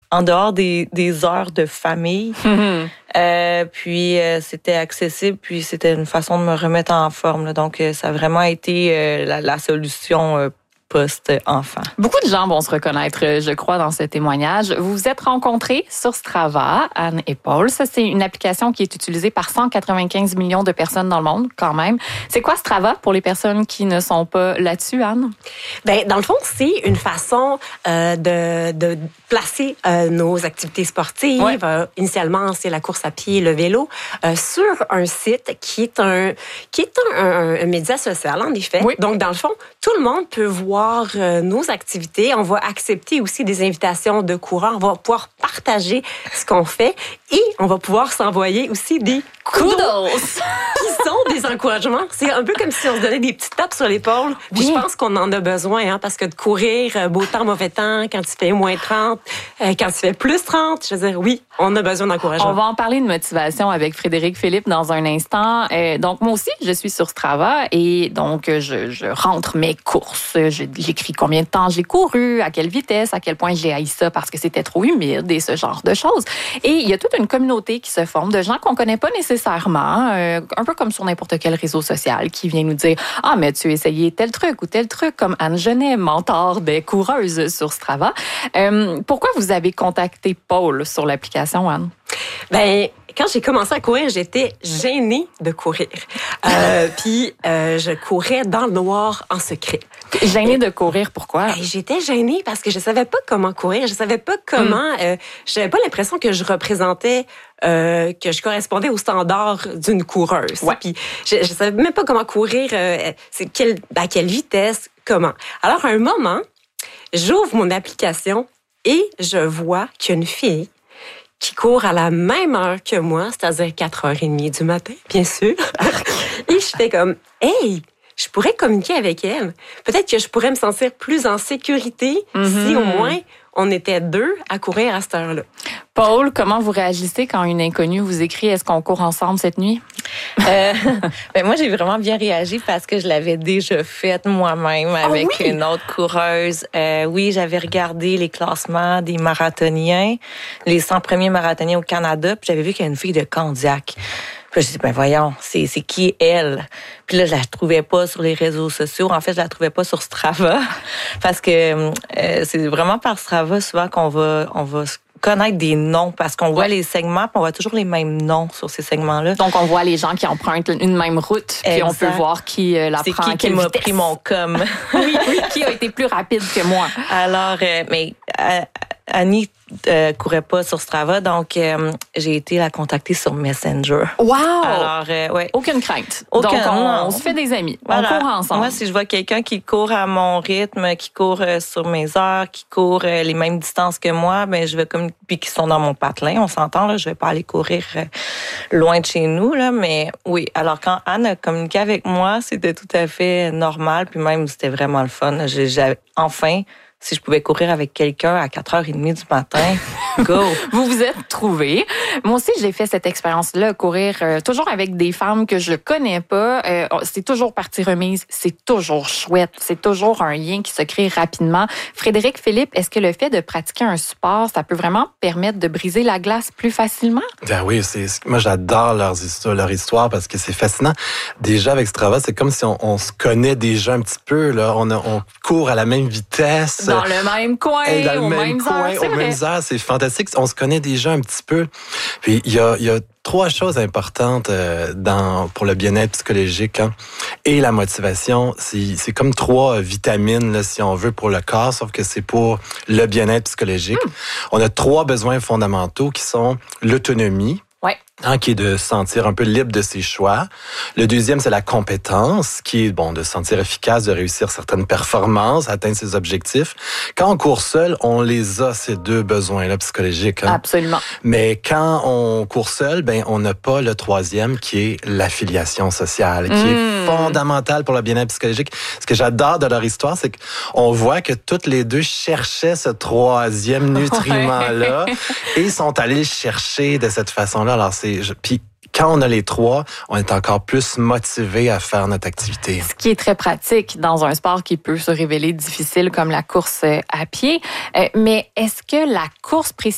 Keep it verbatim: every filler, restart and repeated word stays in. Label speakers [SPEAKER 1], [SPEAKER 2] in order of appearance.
[SPEAKER 1] en dehors des, des heures de famille. Mm-hmm. Euh, puis euh, c'était accessible, puis c'était une façon de me remettre en forme. Là. Donc euh, ça a vraiment été euh, la, la solution euh, post-enfant.
[SPEAKER 2] Beaucoup de gens vont se reconnaître, je crois, dans ce témoignage. Vous vous êtes rencontrés sur Strava, Anne et Paul. Ça, c'est une application qui est utilisée par cent quatre-vingt-quinze millions de personnes dans le monde, quand même. C'est quoi Strava pour les personnes qui ne sont pas là-dessus, Anne?
[SPEAKER 3] Ben, dans le fond, c'est une façon euh, de, de placer euh, nos activités sportives. Ouais. Euh, initialement, c'est la course à pied, le vélo, euh, sur un site qui est un qui est un, un, un média social, en effet. Oui. Donc, dans le fond, tout le monde peut voir euh, nos activités. On va accepter aussi des invitations de coureurs. On va pouvoir partager ce qu'on fait et on va pouvoir s'envoyer aussi des kudos, qui sont des encouragements. C'est un peu comme si on se donnait des petits tapes sur l'épaule. Puis oui. Je pense qu'on en a besoin, hein, parce que de courir beau temps, mauvais temps, quand il fait moins trente, euh, quand il fait plus trente, je veux dire, oui, on a besoin d'encouragement.
[SPEAKER 2] On va en parler de motivation avec Frédéric Philippe dans un instant. Euh, donc, moi aussi, je suis sur Strava et donc, je, je rentre mes courses. Je, j'écris combien de temps j'ai couru, à quelle vitesse, à quel point j'ai haï ça parce que c'était trop humide et ce genre de choses. Et il y a toute une communauté qui se forme de gens qu'on connaît pas nécessairement, euh, un peu comme sur n'importe quel réseau social, qui vient nous dire « Ah, mais tu as essayé tel truc ou tel truc », comme Anne Genet, mentor des coureuses sur Strava. Euh, pourquoi vous avez contacté Paul sur l'application, Anne?
[SPEAKER 3] Ben, quand j'ai commencé à courir, j'étais gênée de courir. Euh, puis, euh, je courais dans le noir en secret.
[SPEAKER 2] Gênée de courir, pourquoi?
[SPEAKER 3] Ben, j'étais gênée parce que je savais pas comment courir. Je savais pas comment... Mm. Euh, j'avais pas l'impression que je représentais... Euh, que je correspondais aux standards d'une coureuse.
[SPEAKER 2] Ouais.
[SPEAKER 3] Puis, je, je savais même pas comment courir, euh, c'est quelle, à quelle vitesse, comment. Alors, à un moment, j'ouvre mon application et je vois qu'il y a une fille qui court à la même heure que moi, c'est-à-dire quatre heures trente du matin, bien sûr. Et je fais comme, hey, je pourrais communiquer avec elle. Peut-être que je pourrais me sentir plus en sécurité mm-hmm. si au moins on était deux à courir à cette heure-là.
[SPEAKER 2] Paul, comment vous réagissez quand une inconnue vous écrit « Est-ce qu'on court ensemble cette nuit? »
[SPEAKER 1] euh, ben moi, j'ai vraiment bien réagi parce que je l'avais déjà faite moi-même avec oh oui? une autre coureuse. Euh, oui, j'avais regardé les classements des marathoniens, les cent premiers marathoniens au Canada, puis j'avais vu qu'il y a une fille de Candiac. Puis je dis, ben voyons, c'est, c'est qui elle? Puis là, je la trouvais pas sur les réseaux sociaux. En fait, je la trouvais pas sur Strava. Parce que euh, c'est vraiment par Strava souvent qu'on va, on va connaître des noms. Parce qu'on voit ouais. les segments, puis on voit toujours les mêmes noms sur ces segments-là.
[SPEAKER 2] Donc, on voit les gens qui empruntent une même route. Puis exact. On peut voir qui euh, la
[SPEAKER 1] c'est
[SPEAKER 2] prend
[SPEAKER 1] qui
[SPEAKER 2] à quelle
[SPEAKER 1] qui m'a
[SPEAKER 2] vitesse.
[SPEAKER 1] Pris mon com.
[SPEAKER 2] oui, oui, qui a été plus rapide que moi.
[SPEAKER 1] Alors, euh, mais euh, Annie euh, courait pas sur Strava, donc euh, j'ai été la contacter sur Messenger.
[SPEAKER 2] Wow!
[SPEAKER 1] Alors, euh, ouais.
[SPEAKER 2] Aucune crainte.
[SPEAKER 1] Aucun,
[SPEAKER 2] donc, on,
[SPEAKER 1] non.
[SPEAKER 2] on se fait des amis.
[SPEAKER 1] Voilà.
[SPEAKER 2] On court ensemble.
[SPEAKER 1] Moi, si je vois quelqu'un qui court à mon rythme, qui court euh, sur mes heures, qui court euh, les mêmes distances que moi, ben je vais comme puis qui sont dans mon patelin, on s'entend là, je vais pas aller courir euh, loin de chez nous là, mais oui. Alors quand Anne a communiqué avec moi, c'était tout à fait normal, puis même c'était vraiment le fun. J'ai, j'ai enfin si je pouvais courir avec quelqu'un à quatre heures trente du matin, go!
[SPEAKER 2] Vous vous êtes trouvés. Moi aussi, j'ai fait cette expérience-là, courir euh, toujours avec des femmes que je connais pas. Euh, c'est toujours partie remise, c'est toujours chouette, c'est toujours un lien qui se crée rapidement. Frédéric Philippe, est-ce que le fait de pratiquer un sport, ça peut vraiment permettre de briser la glace plus facilement?
[SPEAKER 4] Ben oui, c'est, moi j'adore leurs histoires, leur histoire parce que c'est fascinant. Déjà avec Strava, c'est comme si on, on se connaît déjà un petit peu. Là, on, a, on court à la même vitesse.
[SPEAKER 2] Dans le même coin,
[SPEAKER 4] et dans le
[SPEAKER 2] aux
[SPEAKER 4] même
[SPEAKER 2] mêmes
[SPEAKER 4] coin,
[SPEAKER 2] heures, c'est
[SPEAKER 4] aux
[SPEAKER 2] vrai.
[SPEAKER 4] mêmes heures, c'est fantastique. On se connaît déjà un petit peu. Puis il y a, il y a trois choses importantes euh, dans pour le bien-être psychologique hein, et la motivation. C'est, c'est comme trois vitamines, là, si on veut, pour le corps, sauf que c'est pour le bien-être psychologique. Hmm. On a trois besoins fondamentaux qui sont l'autonomie.
[SPEAKER 2] Ouais.
[SPEAKER 4] Hein, qui est de se sentir un peu libre de ses choix. Le deuxième, c'est la compétence, qui est bon de se sentir efficace, de réussir certaines performances, atteindre ses objectifs. Quand on court seul, on les a, ces deux besoins-là psychologiques. Hein.
[SPEAKER 2] Absolument.
[SPEAKER 4] Mais quand on court seul, ben on n'a pas le troisième, qui est l'affiliation sociale, qui mmh. est fondamentale pour le bien-être psychologique. Ce que j'adore de leur histoire, c'est qu'on voit que toutes les deux cherchaient ce troisième nutriment-là et sont allés le chercher de cette façon-là. Alors, c'est Je, puis quand on a les trois, on est encore plus motivé à faire notre activité.
[SPEAKER 2] Ce qui est très pratique dans un sport qui peut se révéler difficile comme la course à pied. Euh, mais est-ce que la course précise